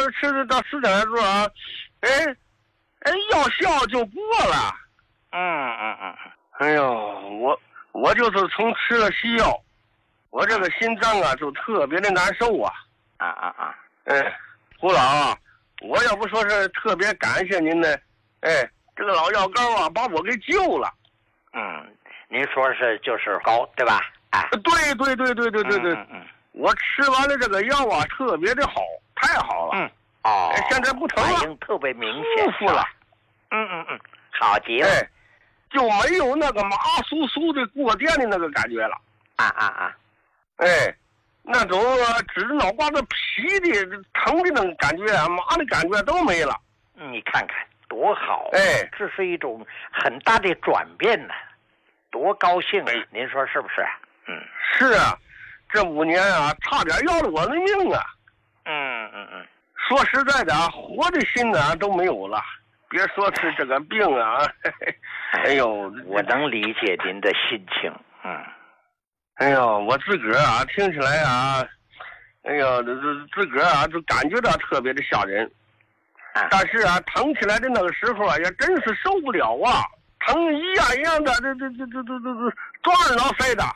吃的到10点多啊，药效就过了。哎呦，我就是从吃了西药，我这个心脏啊就特别的难受啊。胡老啊，我要不说是特别感谢您呢，这个老药膏啊把我给救了。 您说是就是膏对吧？ 对，我吃完了这个药啊，特别的好，太好了。现在不疼了， 反应特别明显， 舒服了。 好极了。 就没有那个麻酥酥的过电的那个感觉了。那种指着脑瓜子皮的疼的那个感觉啊，麻的感觉都没了。 你看看多好！这是一种很大的转变呢，多高兴啊！您说是不是？ 是啊，这5年啊，差点要了我的命啊。说实在的啊，活的心呢都没有了，别说是这个病啊。哎呦， 我能理解您的心情。 哎呦，我自个儿啊，听起来啊，哎呦，自个儿啊，就感觉到特别的吓人。但是啊，疼起来的那个时候啊，也真是受不了啊，疼一样一样的，这抓耳挠腮的。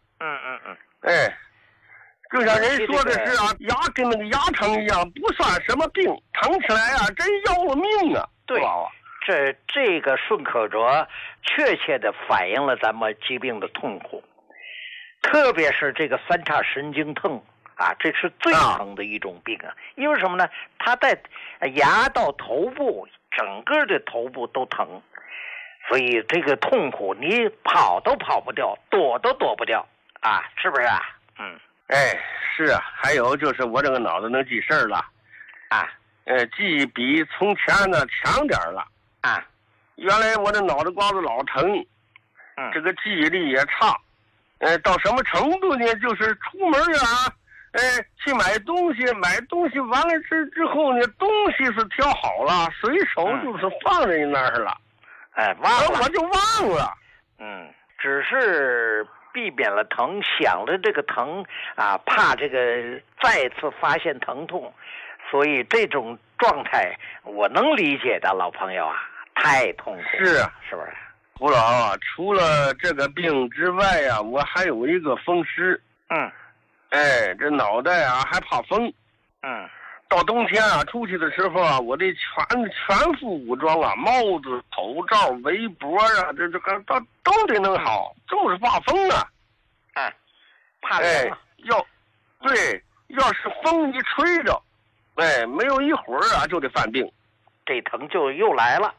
就像人说的是啊，牙跟那个牙疼一样，不算什么病，疼起来啊，真要了命啊。 对，这个顺口辙确切的反映了咱们疾病的痛苦，特别是这个3叉神经痛啊，这是最疼的一种病啊。因为什么呢？它在牙到头部，整个的头部都疼，所以这个痛苦你跑都跑不掉，躲都躲不掉啊，是不是啊？ 是啊，还有就是我这个脑子能记事儿了记忆比从前呢强点了原来我的脑袋瓜子老疼，这个记忆力也差，到什么程度呢？就是出门啊，去买东西完了之后呢，东西是挑好了，随手就是放在那儿了， 忘了我就忘了， 只是避免了疼，想着这个疼啊，怕这个再次发现疼痛，所以这种状态我能理解的，老朋友啊，太痛苦了，是不是？ 胡老啊，除了这个病之外呀，我还有一个风湿，这脑袋啊还怕风，到冬天啊出去的时候啊，我得全副武装啊，帽子、口罩、围脖啊，这个都得弄好，就是怕风啊。 怕凉要是风一吹着，没有一会儿啊就得犯病， 这疼就又来了。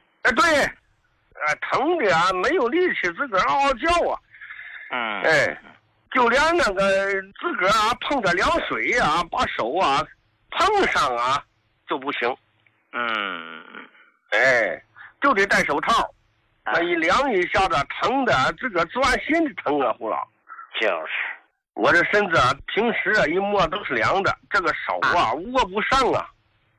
疼的啊没有力气自个儿嗷嗷叫啊。就连那个自个儿啊碰着凉水啊，把手啊碰上啊就不行。就得戴手套，那一凉一下子疼的自个儿钻心的疼啊，胡老。 就是我这身子啊，平时啊一摸都是凉的，这个手啊握不上啊。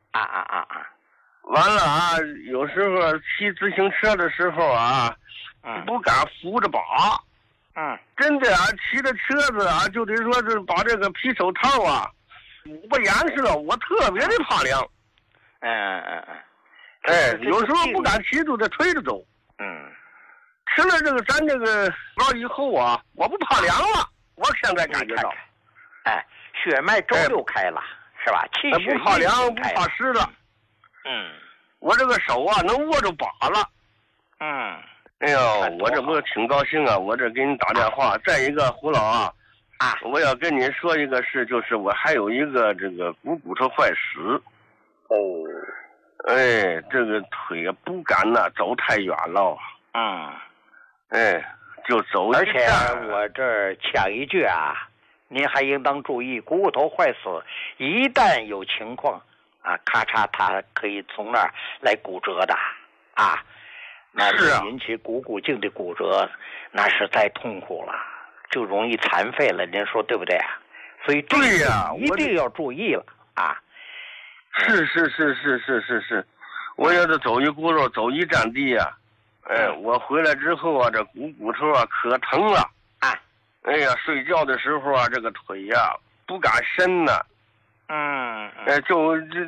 完了啊，有时候骑自行车的时候啊，不敢扶着把。真的啊，骑着车子啊，就得说是把这个皮手套啊捂不严实了，我特别的怕凉。有时候不敢骑就得推着走。吃了这个咱这个膏以后啊，我不怕凉了，我现在感觉到， 血脉周六开了，是吧？气血不怕凉，不怕湿了。我这个手啊能握住把了。哎呦，我这不挺高兴啊！我这给你打电话。再一个，胡老啊，我要跟你说一个事，就是我还有一个这个骨头坏死。这个腿啊不敢呐走太远了。就走。 而且我这儿抢一句啊，您还应当注意，股头坏死一旦有情况啊，咔嚓，它可以从那儿来骨折的啊。那是引起股骨颈的骨折，那是太痛苦了，就容易残废了，您说对不对啊？所以这个一定要注意了啊！ 是，我要是走一轱辘走一站地啊，我回来之后啊，这骨头啊可疼了哎呀，睡觉的时候啊，这个腿呀不敢伸呢，就